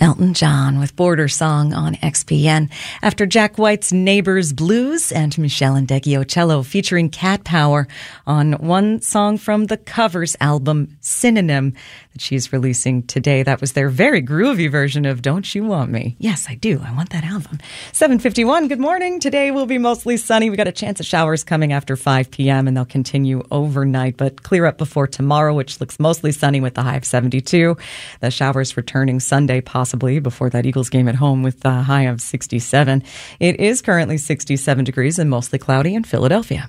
Elton John with Border Song on XPN. After Jack White's Neighbors Blues and Michelle Ndegeocello featuring Cat Power on one song from the Covers album Synonym that she's releasing today. That was their very groovy version of Don't You Want Me? Yes, I do. I want that album. 7:51. Good morning. Today will be mostly sunny. We got a chance of showers coming after 5 p.m. and they'll continue overnight, but clear up before tomorrow, which looks mostly sunny with the high of 72. The showers returning Sunday, possibly before that Eagles game at home with the high of 67. It is currently 67 degrees and mostly cloudy in Philadelphia.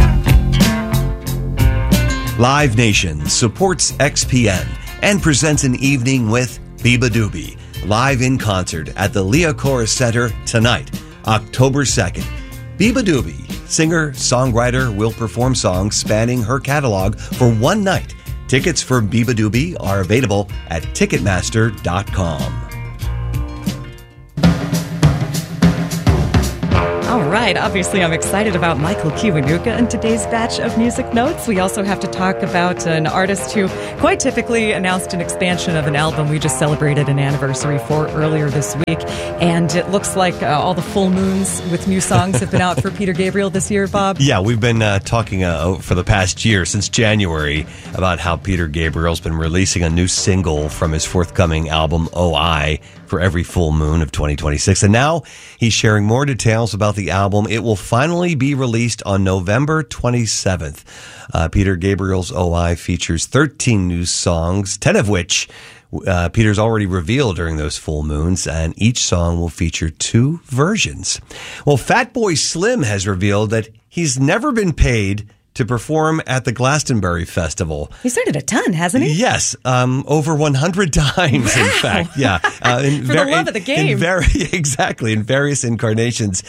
Live Nation supports XPN and presents an evening with beabadoobee, live in concert at the Liacouras Center tonight, October 2nd. beabadoobee, singer-songwriter, will perform songs spanning her catalog for one night. Tickets for beabadoobee are available at Ticketmaster.com. All right, obviously I'm excited about Michael Kiwanuka in today's batch of music notes. We also have to talk about an artist who quite typically announced an expansion of an album we just celebrated an anniversary for earlier this week. And it looks like all the full moons with new songs have been out for Peter Gabriel this year, Bob. Yeah, we've been talking for the past year, since January, about how Peter Gabriel's been releasing a new single from his forthcoming album, OI, for every full moon of 2026. And now he's sharing more details about the album. It will finally be released on November 27th. Peter Gabriel's OI features 13 new songs, 10 of which Peter's already revealed during those full moons, and each song will feature 2 versions. Well, Fatboy Slim has revealed that he's never been paid to perform at the Glastonbury Festival. He's done it a ton, hasn't he? Yes, over 100 times, wow. In fact. Yeah. For the love of the game. Exactly, in various incarnations.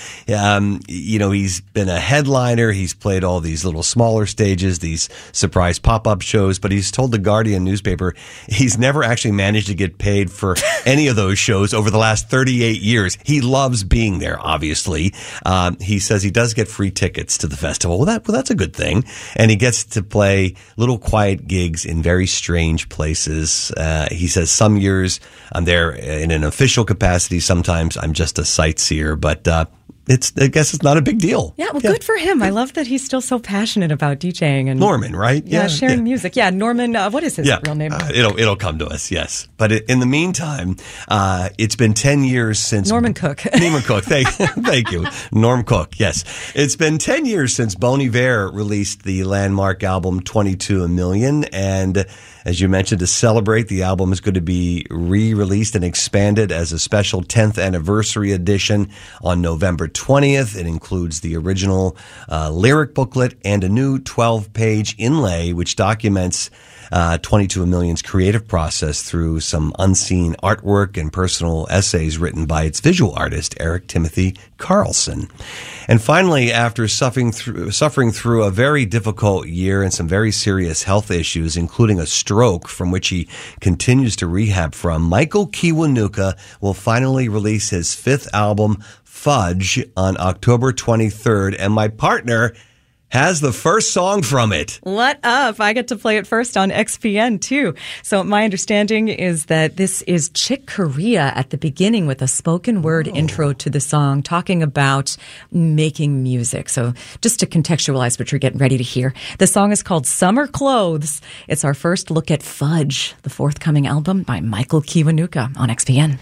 He's been a headliner. He's played all these little smaller stages, these surprise pop-up shows, but he's told the Guardian newspaper he's never actually managed to get paid for any of those shows over the last 38 years. He loves being there, obviously. He says he does get free tickets to the festival. Well, that's a good thing. And he gets to play little quiet gigs in very strange places. He says some years I'm there in an official capacity. Sometimes I'm just a sightseer, but I guess it's not a big deal. Yeah, good for him. I love that he's still so passionate about DJing and Norman, right? Yeah, sharing music. Yeah, Norman. What is his real name? It'll come to us. Yes, but in the meantime, it's been 10 years since Norman Cook. Norman Cook. Thank you, Norm Cook. Yes, it's been 10 years since Bon Iver released the landmark album 22 a Million, and as you mentioned, to celebrate, the album is going to be re-released and expanded as a special 10th anniversary edition on November 20th. It includes the original lyric booklet and a new 12-page inlay, which documents 22 a Million's creative process through some unseen artwork and personal essays written by its visual artist, Eric Timothy Carlson. And finally, after suffering through a very difficult year and some very serious health issues, including a stroke from which he continues to rehab from, Michael Kiwanuka will finally release his 5th album, Fudge, on October 23rd. And my partner has the first song from it. What up? I get to play it first on XPN, too. So my understanding is that this is Chick Corea at the beginning with a spoken word intro to the song, talking about making music. So just to contextualize what you're getting ready to hear, the song is called Summer Clothes. It's our first look at Fudge, the forthcoming album by Michael Kiwanuka on XPN.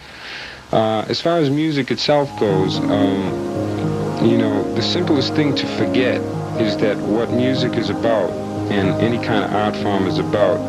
As far as music itself goes, the simplest thing to forget is that what music is about, and any kind of art form is about,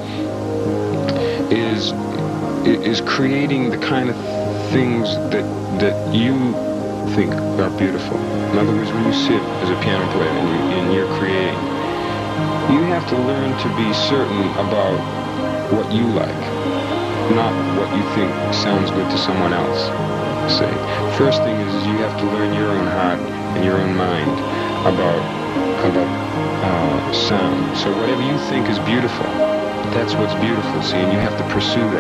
is creating the kind of things that you think are beautiful. In other words, when you sit as a piano player and you're creating, you have to learn to be certain about what you like, not what you think sounds good to someone else. Say, first thing is you have to learn your own heart and your own mind about sound. So whatever you think is beautiful, that's what's beautiful, see, and you have to pursue that.